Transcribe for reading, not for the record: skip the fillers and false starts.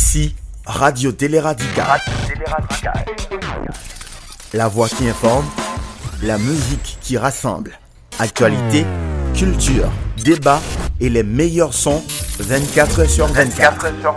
Ici, Radio Télé Radical. La voix qui informe, la musique qui rassemble. Actualité, culture, débat et les meilleurs sons 24h sur 24.